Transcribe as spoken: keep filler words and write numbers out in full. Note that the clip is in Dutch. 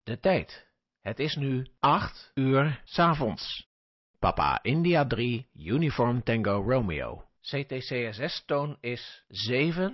de tijd. Het is nu acht uur 's avonds. Papa India drie Uniform Tango Romeo. C T C S S toon is zeven